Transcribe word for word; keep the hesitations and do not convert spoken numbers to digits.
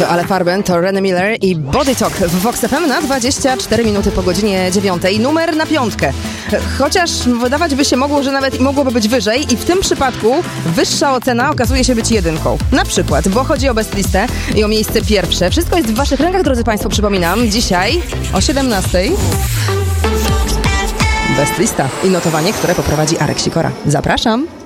Cicio, ale Farben to Renee Miller i Body Talk w Vox F M na dwadzieścia cztery minuty po godzinie dziewiątej. Numer na piątkę. Chociaż wydawać by się mogło, że nawet mogłoby być wyżej i w tym przypadku wyższa ocena okazuje się być jedynką. Na przykład, bo chodzi o Best Listę i o miejsce pierwsze. Wszystko jest w waszych rękach, drodzy państwo, przypominam. Dzisiaj o siedemnastej Best Lista i notowanie, które poprowadzi Arek Sikora. Zapraszam!